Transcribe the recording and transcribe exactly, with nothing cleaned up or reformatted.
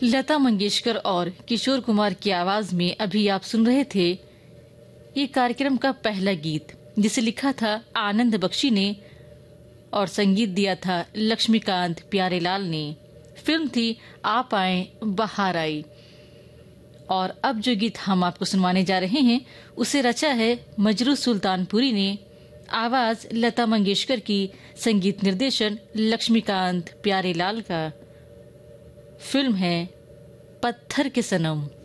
लता मंगेशकर और किशोर कुमार की आवाज में अभी आप सुन रहे थे ये कार्यक्रम का पहला गीत, जिसे लिखा था आनंद बख्शी ने और संगीत दिया था लक्ष्मीकांत प्यारेलाल ने। फिल्म थी आप आए बहार आई। और अब जो गीत हम आपको सुनवाने जा रहे हैं उसे रचा है मजरू सुल्तानपुरी ने, आवाज लता मंगेशकर की, संगीत निर्देशन लक्ष्मीकांत प्यारेलाल का। फिल्म है पत्थर के सनम।